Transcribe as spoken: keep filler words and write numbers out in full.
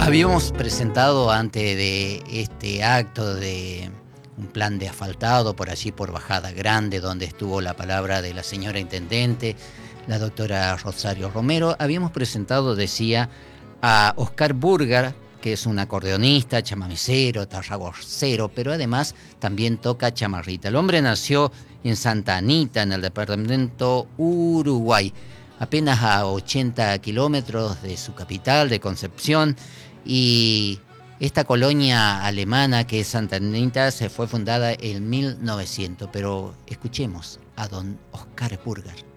Habíamos presentado antes de este acto de un plan de asfaltado por allí por Bajada Grande, donde estuvo la palabra de la señora intendente, la doctora Rosario Romero. Habíamos presentado, decía, a Oscar Burgar, que es un acordeonista, chamamecero, tarragocero, pero además también toca chamarrita. El hombre nació en Santa Anita, en el departamento Uruguay, apenas a ochenta kilómetros de su capital, de Concepción, y esta colonia alemana que es Santa Anita se fue fundada en mil novecientos, pero escuchemos a don Oscar Burgar.